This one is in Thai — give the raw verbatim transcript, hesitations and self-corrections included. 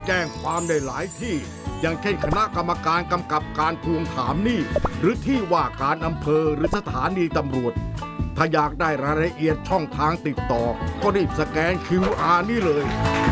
แจ้งความได้หลายที่อย่างเช่นคณะกรรมการกำกับการทวงถามหนี้หรือที่ว่าการอำเภอหรือสถานีตำรวจถ้าอยากได้รายละเอียดช่องทางติดต่อก็รีบสแกน คิว อาร์ นี่เลย